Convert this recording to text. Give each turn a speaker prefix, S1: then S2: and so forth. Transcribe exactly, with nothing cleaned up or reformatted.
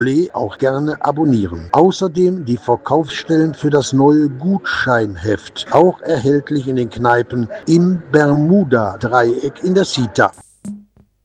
S1: auch gerne abonnieren. Außerdem die Verkaufsstellen für das neue Gutscheinheft, auch erhältlich in den Kneipen im Bermuda-Dreieck in der Cita.